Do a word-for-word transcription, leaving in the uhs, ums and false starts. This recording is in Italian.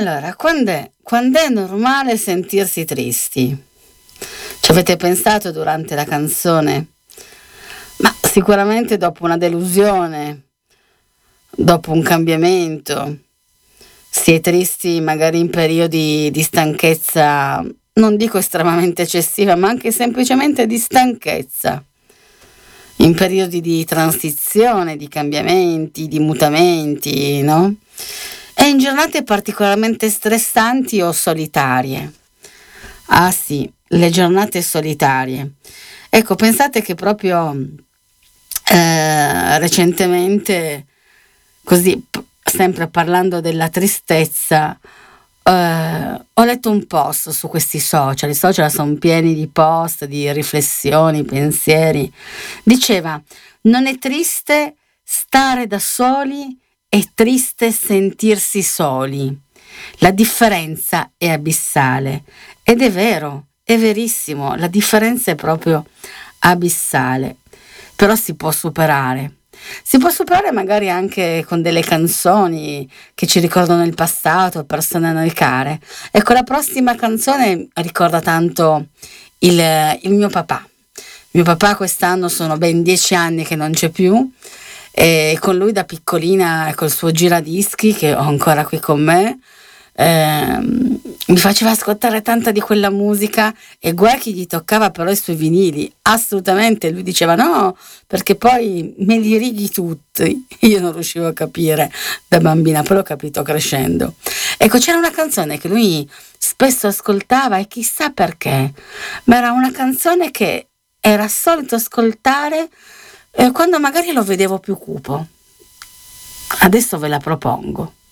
Allora, quand'è, quand'è normale sentirsi tristi? Ci avete pensato durante la canzone? Ma sicuramente dopo una delusione, dopo un cambiamento, si è tristi magari in periodi di stanchezza, non dico estremamente eccessiva, ma anche semplicemente di stanchezza, in periodi di transizione, di cambiamenti, di mutamenti, no? E in giornate particolarmente stressanti o solitarie. Ah sì, le giornate solitarie. Ecco, pensate che proprio eh, recentemente, così p- sempre parlando della tristezza, eh, ho letto un post su questi social. I social sono pieni di post, di riflessioni, pensieri. Diceva: non è triste stare da soli, è triste sentirsi soli. La differenza è abissale. Ed è vero, è verissimo, la differenza è proprio abissale. Però si può superare. Si può superare magari anche con delle canzoni che ci ricordano il passato, persone a noi care. Ecco, la prossima canzone ricorda tanto il, il mio papà. Mio papà quest'anno sono ben dieci anni che non c'è più, e con lui da piccolina, col suo giradischi che ho ancora qui con me, ehm, mi faceva ascoltare tanta di quella musica, e guai chi gli toccava però i suoi vinili, assolutamente. Lui diceva no, perché poi me li righi tutti. Io non riuscivo a capire da bambina, poi l'ho capito crescendo. Ecco, c'era una canzone che lui spesso ascoltava, e chissà perché, ma era una canzone che era solito ascoltare eh, quando magari lo vedevo più cupo. Adesso ve la propongo.